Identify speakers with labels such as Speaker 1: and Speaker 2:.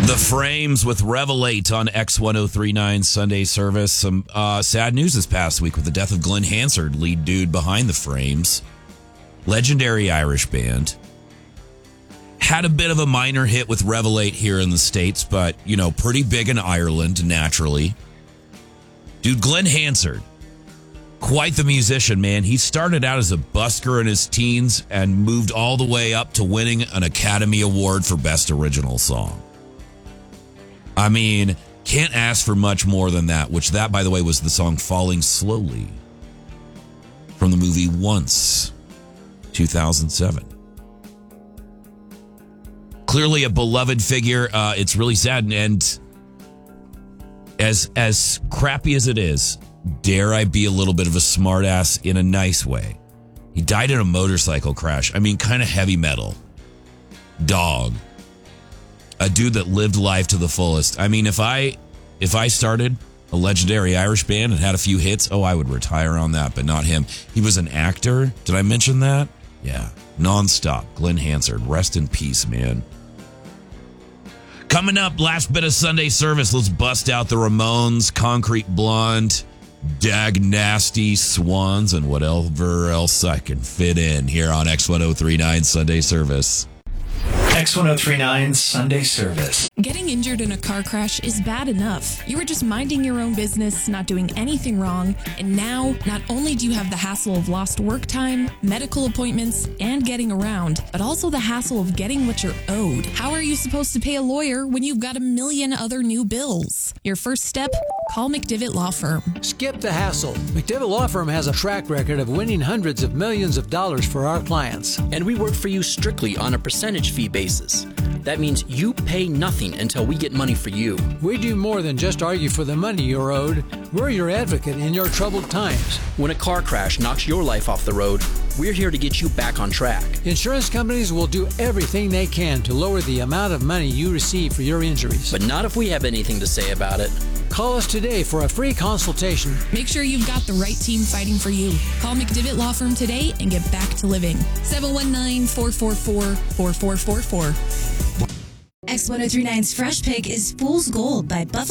Speaker 1: The Frames with Revelate on X1039 Sunday service. Some sad news this past week with the death of Glenn Hansard, lead dude behind The Frames. Legendary Irish band. Had a bit of a minor hit with Revelate here in the States, but, pretty big in Ireland, naturally. Dude, Glenn Hansard, quite the musician, man. He started out as a busker in his teens and moved all the way up to winning an Academy Award for Best Original Song. I mean, can't ask for much more than that, which that, by the way, was the song Falling Slowly from the movie Once, 2007. Clearly a beloved figure. It's really sad. And as crappy as it is, dare I be a little bit of a smartass in a nice way. He died in a motorcycle crash. I mean, kind of heavy metal. Dog. A dude that lived life to the fullest. I mean, if I started a legendary Irish band and had a few hits, I would retire on that, but not him. He was an actor. Did I mention that? Yeah. Nonstop. Glenn Hansard. Rest in peace, man. Coming up, last bit of Sunday service. Let's bust out the Ramones, Concrete Blonde, Dag Nasty, Swans, and whatever else I can fit in here on X1039 Sunday service.
Speaker 2: X1039 Sunday service.
Speaker 3: Getting injured in a car crash is bad enough. You were just minding your own business, not doing anything wrong, and now not only do you have the hassle of lost work time, medical appointments, and getting around, but also the hassle of getting what you're owed. How are you supposed to pay a lawyer when you've got a million other new bills? Your first step? Call McDivitt Law Firm.
Speaker 4: Skip the hassle. McDivitt Law Firm has a track record of winning hundreds of millions of dollars for our clients.
Speaker 5: And we work for you strictly on a percentage fee basis. That means you pay nothing until we get money for you.
Speaker 4: We do more than just argue for the money you're owed. We're your advocate in your troubled times.
Speaker 5: When a car crash knocks your life off the road, we're here to get you back on track.
Speaker 4: Insurance companies will do everything they can to lower the amount of money you receive for your injuries.
Speaker 5: But not if we have anything to say about it.
Speaker 4: Call us today for a free consultation.
Speaker 3: Make sure you've got the right team fighting for you. Call McDivitt Law Firm today and get back to living. 719-444-4444.
Speaker 6: X1039's Fresh Pick is Fool's Gold by Buffalo.